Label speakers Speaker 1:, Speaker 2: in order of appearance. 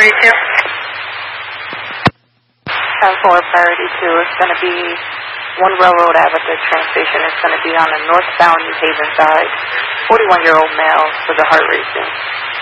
Speaker 1: Priority 2.
Speaker 2: 10-4, Priority 2. It's going to be 1 Railroad Ave at the train station. It's going to be on the northbound New Haven side. 41-year-old male with a heart racing.